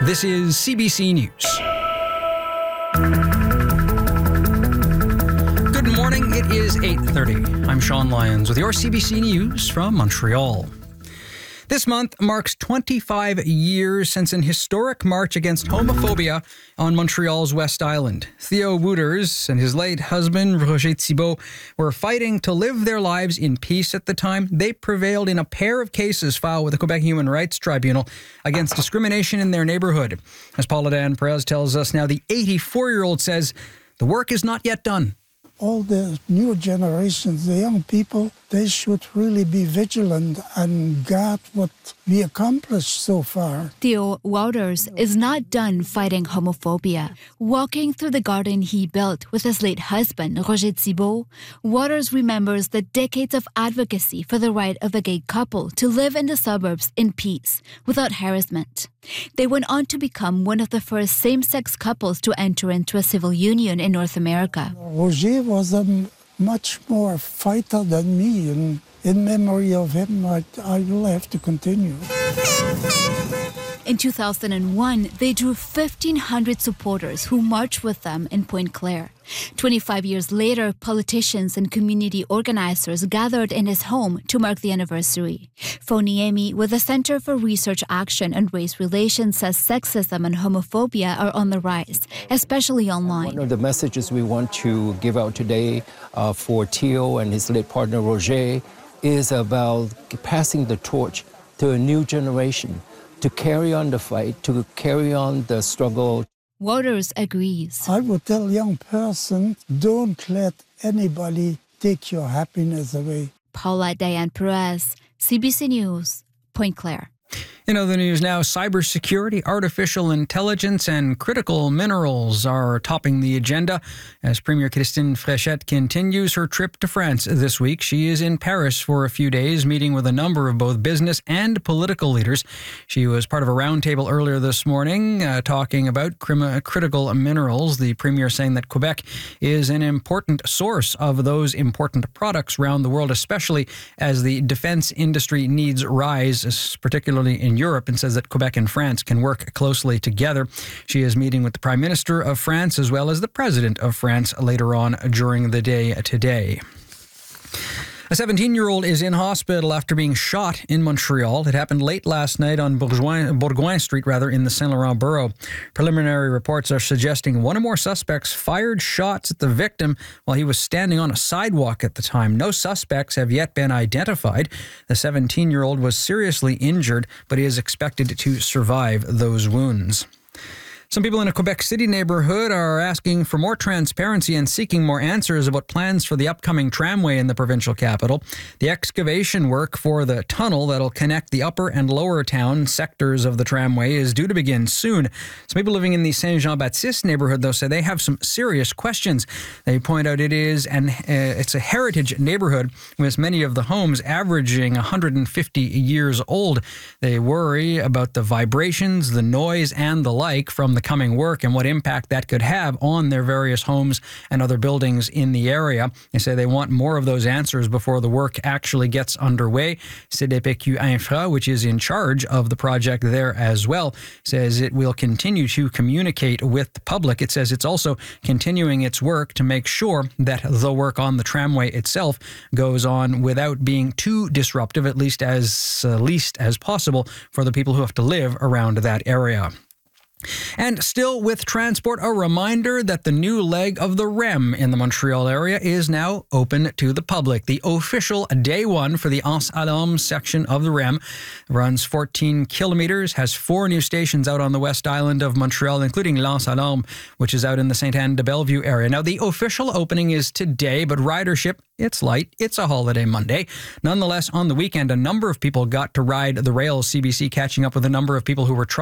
This is CBC News. Good morning. It is 8:30. I'm Sean Lyons with your CBC News from Montreal. This month marks 25 years since an historic march against homophobia on Montreal's West Island. Theo Wouters and his late husband, Roger Thibault, were fighting to live their lives in peace at the time. They prevailed in a pair of cases filed with the Quebec Human Rights Tribunal against discrimination in their neighborhood. As Paula Dan Perez tells us now, the 84-year-old says the work is not yet done. All the new generations, the young people, they should really be vigilant and guard what we accomplished so far. Theo Wouters is not done fighting homophobia. Walking through the garden he built with his late husband, Roger Thibault, Wouters remembers the decades of advocacy for the right of a gay couple to live in the suburbs in peace, without harassment. They went on to become one of the first same-sex couples to enter into a civil union in North America. Roger was a much more fighter than me, and in memory of him, I will have to continue. In 2001, they drew 1,500 supporters who marched with them in Pointe-Claire. 25 years later, politicians and community organizers gathered in his home to mark the anniversary. Foniemi with the Center for Research Action and Race Relations says sexism and homophobia are on the rise, especially online. One of the messages we want to give out today for Theo and his late partner Roger is about passing the torch to a new generation, to carry on the fight, to carry on the struggle. Wouters agrees. I would tell a young person, don't let anybody take your happiness away. Paula Diane Perez, CBC News, Pointe-Claire. In other news now, cybersecurity, artificial intelligence, and critical minerals are topping the agenda as Premier Christine Fréchette continues her trip to France this week. She is in Paris for a few days, meeting with a number of both business and political leaders. She was part of a roundtable earlier this morning talking about critical minerals. The Premier saying that Quebec is an important source of those important products around the world, especially as the defense industry needs rise, particularly in Europe, and says that Quebec and France can work closely together. She is meeting with the Prime Minister of France as well as the President of France later on during the day today. A 17-year-old is in hospital after being shot in Montreal. It happened late last night on Bourgoin Street, in the Saint Laurent borough. Preliminary reports are suggesting one or more suspects fired shots at the victim while he was standing on a sidewalk at the time. No suspects have yet been identified. The 17-year-old was seriously injured, but he is expected to survive those wounds. Some people in a Quebec City neighborhood are asking for more transparency and seeking more answers about plans for the upcoming tramway in the provincial capital. The excavation work for the tunnel that'll connect the upper and lower town sectors of the tramway is due to begin soon. Some people living in the Saint-Jean-Baptiste neighborhood, though, say they have some serious questions. They point out it's a heritage neighborhood with many of the homes averaging 150 years old. They worry about the vibrations, the noise, and the like from the coming work and what impact that could have on their various homes and other buildings in the area. They say they want more of those answers before the work actually gets underway. CDPQ Infra, which is in charge of the project there as well, says it will continue to communicate with the public. It says it's also continuing its work to make sure that the work on the tramway itself goes on without being too disruptive, at least as least as possible for the people who have to live around that area. And still with transport, a reminder that the new leg of the REM in the Montreal area is now open to the public. The official day one for the Anse Alum section of the REM runs 14 kilometers, has 4 new stations out on the West Island of Montreal, including L'Anse Alum, which is out in the Sainte-Anne-de-Bellevue area. Now, the official opening is today, but ridership, it's light. It's a holiday Monday. Nonetheless, on the weekend, a number of people got to ride the rails. CBC catching up with a number of people who were